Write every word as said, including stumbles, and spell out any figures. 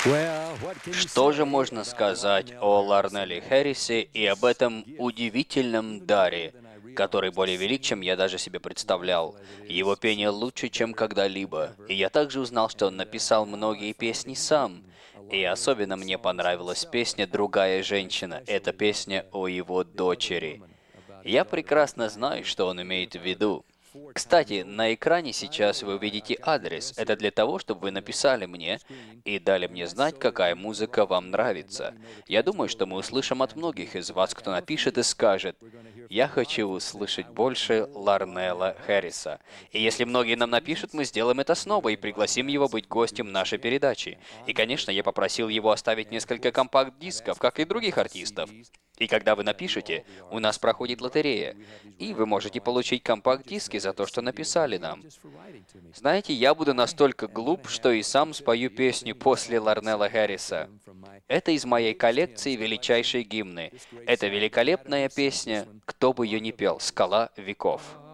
Что же можно сказать о Ларнеле Хэррисе и об этом удивительном даре, который более велик, чем я даже себе представлял? Его пение лучше, чем когда-либо. И я также узнал, что он написал многие песни сам. И особенно мне понравилась песня «Другая женщина». Это песня о его дочери. Я прекрасно знаю, что он имеет в виду. Кстати, на экране сейчас вы увидите адрес. Это для того, чтобы вы написали мне и дали мне знать, какая музыка вам нравится. Я думаю, что мы услышим от многих из вас, кто напишет и скажет: «Я хочу услышать больше Ларнелла Хэрриса». И если многие нам напишут, мы сделаем это снова и пригласим его быть гостем нашей передачи. И, конечно, я попросил его оставить несколько компакт-дисков, как и других артистов. И когда вы напишете, у нас проходит лотерея, и вы можете получить компакт-диски за то, что написали нам. Знаете, я буду настолько глуп, что и сам спою песню после Ларнелла Хэрриса. Это из моей коллекции величайшие гимны. Это великолепная песня, кто бы ее ни пел, «Скала веков».